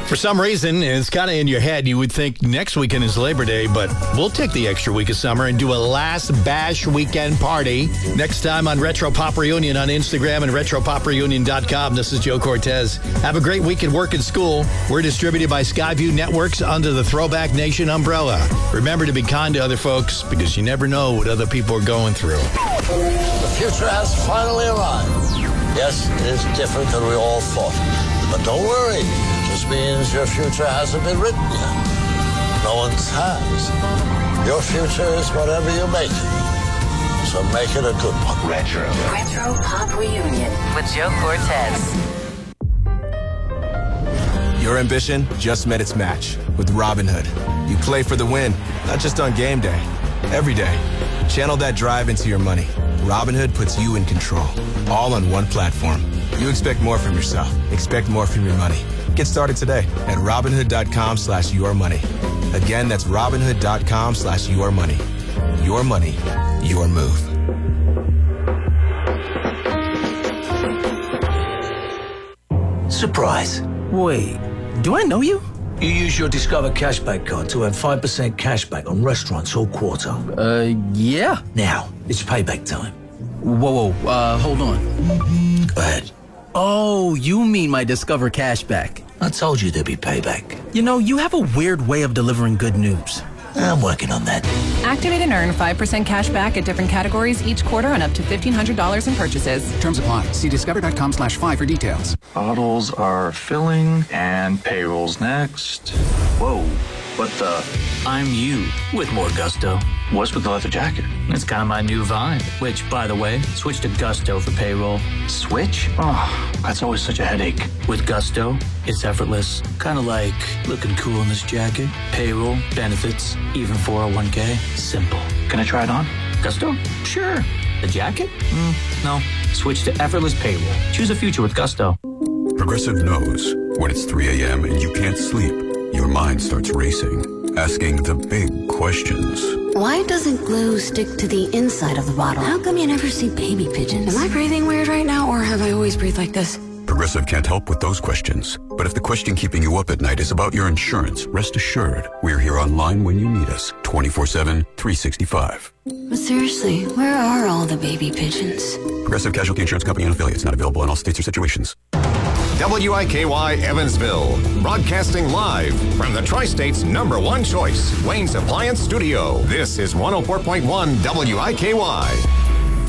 For some reason, it's kind of in your head, you would think next weekend is Labor Day, but we'll take the extra week of summer and do a last bash weekend party. Next time on Retro Pop Reunion on Instagram and retropopreunion.com. This is Joe Cortez. Have a great week at work and school. We're distributed by Skyview Networks under the Throwback Nation umbrella. Remember to be kind to other folks because you never know what other people are going through. The future has finally arrived. Yes, it is different than we all thought. But don't worry. This means your future hasn't been written yet. No one's has. Your future is whatever you make it. So make it a good one. Retro Pop Reunion with Joe Cortez. Your ambition just met its match with Robinhood. You play for the win, not just on game day. Every day. Channel that drive into your money. Robinhood puts you in control. All on one platform. You expect more from yourself. Expect more from your money. Get started today at Robinhood.com/yourmoney. Again, that's Robinhood.com/yourmoney. Your money, your move. Surprise. Wait, do I know you? You use your Discover Cashback card to earn 5% cashback on restaurants all quarter. Yeah. Now, it's payback time. Whoa, hold on. Go ahead. Oh, you mean my Discover Cashback. I told you there'd be payback. You know, you have a weird way of delivering good news. I'm working on that. Activate and earn 5% cash back at different categories each quarter on up to $1,500 in purchases. Terms apply. See discover.com/5 for details. Bottles are filling and payroll's next. Whoa, what the? I'm you with more gusto. What's with the leather jacket? It's kind of my new vibe, which, by the way, switch to Gusto for payroll. Switch? Oh, that's always such a headache. With Gusto, it's effortless. Kind of like looking cool in this jacket. Payroll, benefits, even 401k. Simple. Can I try it on? Gusto? Sure. The jacket? No. Switch to effortless payroll. Choose a future with Gusto. Progressive knows when it's 3 a.m. and you can't sleep, your mind starts racing, asking the big questions. Why doesn't glue stick to the inside of the bottle? How come you never see baby pigeons? Am I breathing weird right now, or have I always breathed like this? Progressive can't help with those questions. But if the question keeping you up at night is about your insurance, rest assured, we're here online when you need us, 24/7, 365. But seriously, where are all the baby pigeons? Progressive Casualty Insurance Company and affiliates, not available in all states or situations. WIKY Evansville, broadcasting live from the Tri-State's #1 choice, Wayne's Appliance Studio. This is 104.1 WIKY.